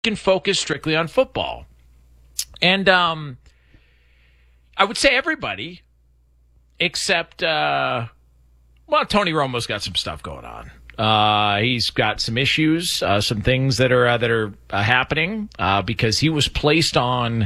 can focus strictly on football. And I would say everybody except, Tony Romo's got some stuff going on. He's got some issues, some things that are happening because he was placed on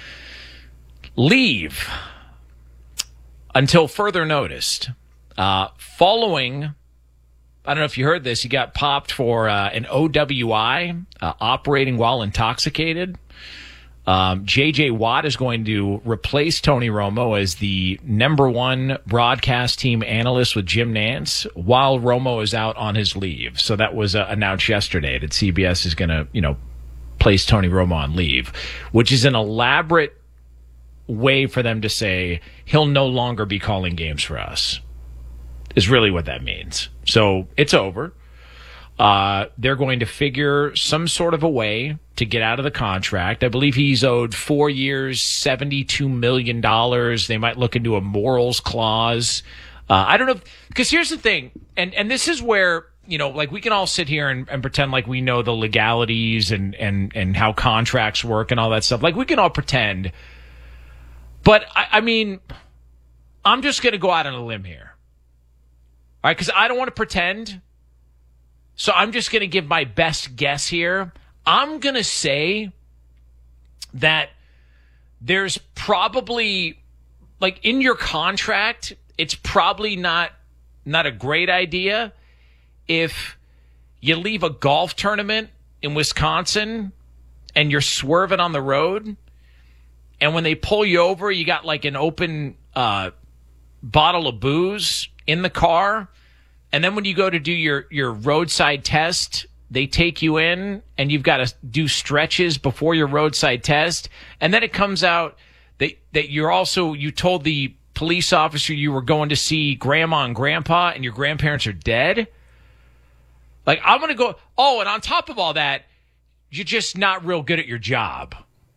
leave until further notice. Following, I don't know if you heard this, he got popped for an OWI, operating while intoxicated. J.J. Watt is going to replace Tony Romo as the number one broadcast team analyst with Jim Nantz while Romo is out on his leave. So that was announced yesterday that CBS is going to, place Tony Romo on leave, which is an elaborate way for them to say he'll no longer be calling games for us, is really what that means. So it's over. They're going to figure some sort of a way to get out of the contract. I believe he's owed 4 years, $72 million. They might look into a morals clause. I don't know. Because here's the thing, and this is where, we can all sit here and pretend like we know the legalities and how contracts work and all that stuff. Like, we can all pretend. But, I'm just going to go out on a limb here. All right, because I don't want to pretend. So I'm just going to give my best guess here. I'm going to say that there's probably, in your contract, it's probably not a great idea if you leave a golf tournament in Wisconsin and you're swerving on the road, and when they pull you over, you got an open bottle of booze in the car. And then when you go to do your roadside test, they take you in and you've got to do stretches before your roadside test. And then it comes out that you told the police officer you were going to see grandma and grandpa and your grandparents are dead. I'm going to go, and on top of all that, you're just not real good at your job.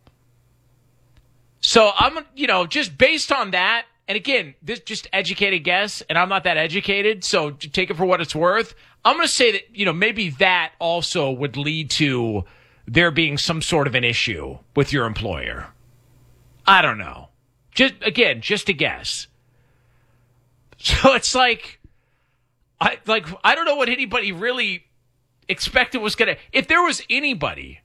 So I'm, just based on that, and again, this just educated guess, and I'm not that educated, so take it for what it's worth. I'm going to say that, maybe that also would lead to there being some sort of an issue with your employer. I don't know. Just a guess. So it's I don't know what anybody really expected was going to, if there was anybody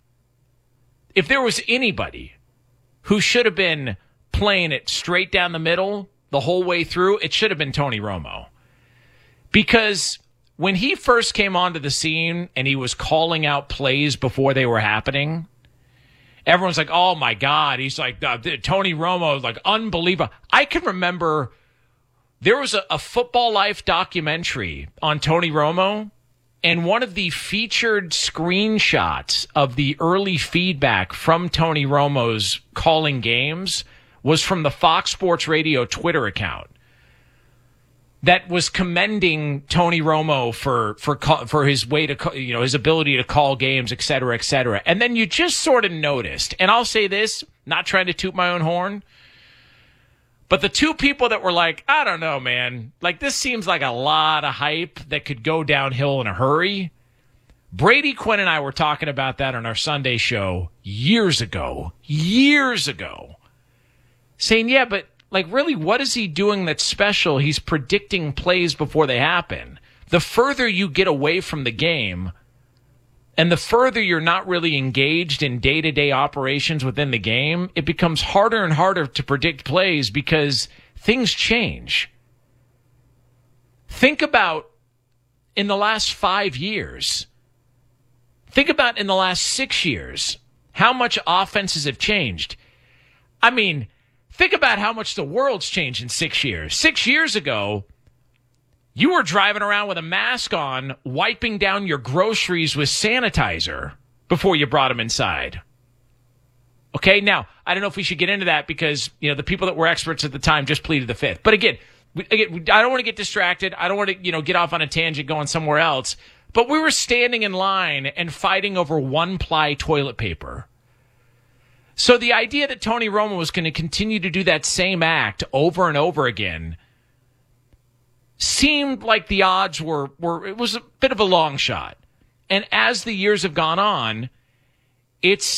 who should have been playing it straight down the middle the whole way through, it should have been Tony Romo. Because when he first came onto the scene and he was calling out plays before they were happening, everyone's like, oh my God, he's Tony Romo, unbelievable. I can remember there was a Football Life documentary on Tony Romo, and one of the featured screenshots of the early feedback from Tony Romo's calling games was from the Fox Sports Radio Twitter account that was commending Tony Romo for his way to, his ability to call games, et cetera, et cetera. And then you just sort of noticed, and I'll say this, not trying to toot my own horn, but the two people that were I don't know, man, this seems like a lot of hype that could go downhill in a hurry. Brady Quinn and I were talking about that on our Sunday show years ago, saying, yeah, but really, what is he doing that's special? He's predicting plays before they happen. The further you get away from the game and the further you're not really engaged in day-to-day operations within the game, it becomes harder and harder to predict plays because things change. Think about in the last 5 years. Think about in the last 6 years how much offenses have changed. Think about how much the world's changed in 6 years. 6 years ago, you were driving around with a mask on, wiping down your groceries with sanitizer before you brought them inside. Okay, now, I don't know if we should get into that because, the people that were experts at the time just pleaded the fifth. But again, I don't want to get distracted. I don't want to, get off on a tangent going somewhere else. But we were standing in line and fighting over one-ply toilet paper. So the idea that Tony Romo was going to continue to do that same act over and over again seemed like the odds were it was a bit of a long shot. And as the years have gone on, It's